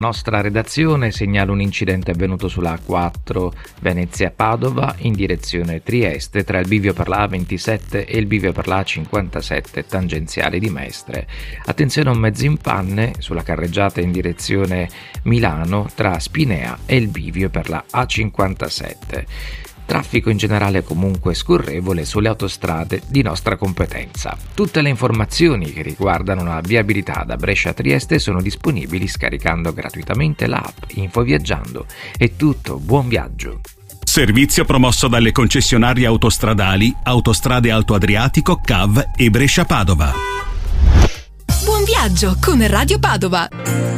Nostra redazione segnala un incidente avvenuto sulla A4 Venezia-Padova in direzione Trieste tra il bivio per la A27 e il bivio per la A57 tangenziale di Mestre. Attenzione a un mezzo in panne sulla carreggiata in direzione Milano tra Spinea e il bivio per la A57. Traffico in generale comunque scorrevole sulle autostrade di nostra competenza. Tutte le informazioni che riguardano la viabilità da Brescia a Trieste sono disponibili scaricando gratuitamente l'app InfoViaggiando. È tutto, buon viaggio! Servizio promosso dalle concessionarie autostradali Autostrade Alto Adriatico, CAV e Brescia Padova. Buon viaggio con Radio Padova!